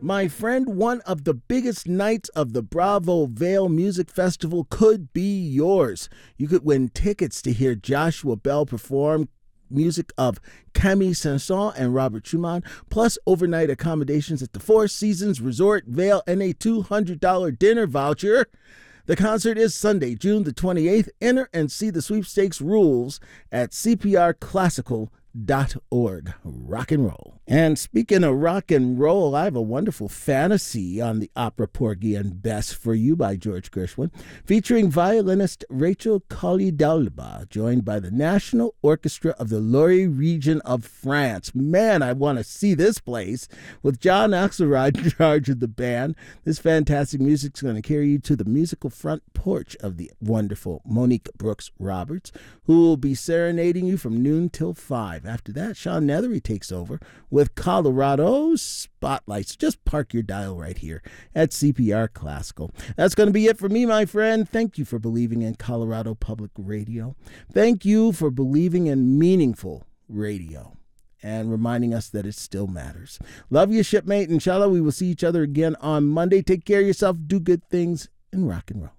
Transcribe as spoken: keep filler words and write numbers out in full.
My friend, one of the biggest nights of the Bravo Vale Music Festival could be yours. You could win tickets to hear Joshua Bell perform music of Camille Saint-Saëns and Robert Schumann, plus overnight accommodations at the Four Seasons Resort Vale and a two hundred dollars dinner voucher. The concert is Sunday, June the twenty-eighth. Enter and see the sweepstakes rules at c p r classical dot org. Rock and roll. And speaking of rock and roll, I have a wonderful fantasy on the opera Porgy and Bess for you by George Gershwin, featuring violinist Rachel Colley-D'Alba, joined by the National Orchestra of the Loire region of France. Man, I want to see this place. With John Axelrod in charge of the band, this fantastic music is going to carry you to the musical front porch of the wonderful Monique Brooks Roberts, who will be serenading you from noon till five. After that, Sean Nethery takes over with Colorado Spotlights. Just park your dial right here at C P R Classical. That's going to be it for me, my friend. Thank you for believing in Colorado Public Radio. Thank you for believing in meaningful radio and reminding us that it still matters. Love you, shipmate. Inshallah, we will see each other again on Monday. Take care of yourself, do good things, and rock and roll.